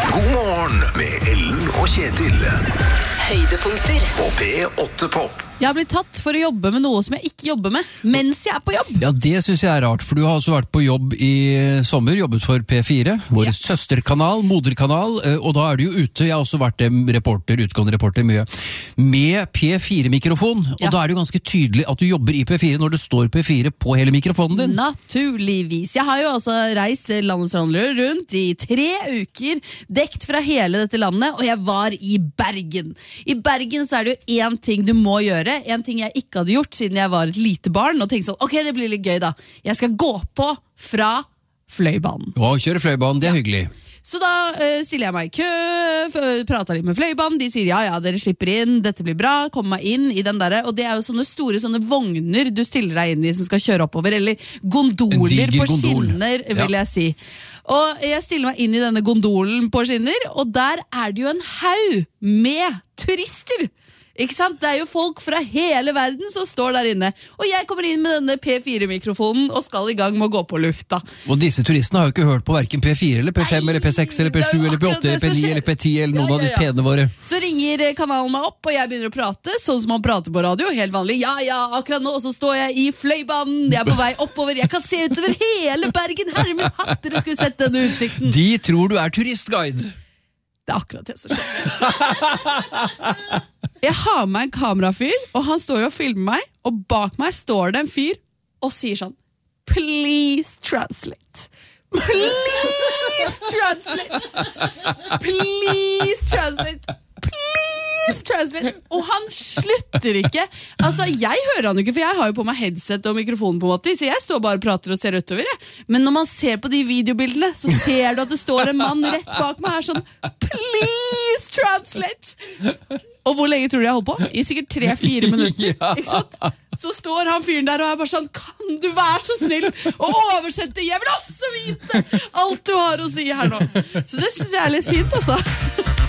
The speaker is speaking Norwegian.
God morgen med Ellen og Kjetil. Høydepunkter På P8 Pop. Jeg har blitt tatt for å jobbe med noe som jeg ikke jobber med, mens jeg på jobb. Ja, det synes jeg rart, for du har også vært på jobb i sommer, jobbet for P4, vår søsterkanal, moderkanal, og da du jo ute, jeg har også vært reporter, utgående reporter mye, med P4-mikrofon, og da det jo ganske tydelig at du jobber i P4 når det står P4 på hele mikrofonen din. Naturligvis. Jeg har jo altså reist land og strand rundt i 3 uker, dekt fra hele dette landet, og jeg var i Bergen. I Bergen så det jo en ting du må gjøre, en ting jeg ikke hadde gjort siden jeg var et lite barn, og tenkte sånn, ok, det blir litt gøy da. Jeg skal gå på fra Fløibanen. Å, kjøre Fløibanen, det hyggelig. Så da stiller jeg meg i kø, prater litt med Fløibanen, de sier ja, dere slipper inn, dette blir bra, kom meg inn i den der, og det jo sånne store sånne vogner du stiller deg inn i som skal kjøre oppover, eller gondoler på skinner, vil jeg si. Og jeg stiller meg inn i denne gondolen på skinner, og der det jo en haug med turister. Ikke sant? Det jo folk fra hele verden som står der inne. Og jeg kommer inn med denne P4-mikrofonen og skal i gang med å gå på lufta. Og disse turistene har jo ikke hørt på hverken P4 eller P5 eller P6 eller P7 eller P8 eller P9 eller P10 eller noen av de pene våre. Så ringer kanalen meg opp, og jeg begynner å prate, sånn som man prater på radio, helt vanlig. Ja, akkurat nå, og så står jeg i Fløibanen, jeg på vei oppover, jeg kan se utover hele Bergen, herre min hatt, dere skulle sett denne utsikten. De tror du turistguide. Det akkurat det som skjer. Jeg har med en kamerafyr, og han står jo og filmer meg, og bak meg står det en fyr og sier sånn, please translate. Please translate. Please translate. Please translate. Og han slutter ikke. Altså, jeg hører han jo ikke, for jeg har jo på meg headset og mikrofon på en måte, så jeg står bare og prater og ser utover. Men når man ser på de videobildene, så ser du at det står en mann rett bak meg her sånn, please translate. Og hvor lenge tror du jeg holdt på? I sikkert 3-4 minutter, ikke sant? Så står han fyren der og bare sånn, kan du være så snill å oversette? Jeg vil også vite alt du har å si her nå. Så det synes jeg litt fint, altså.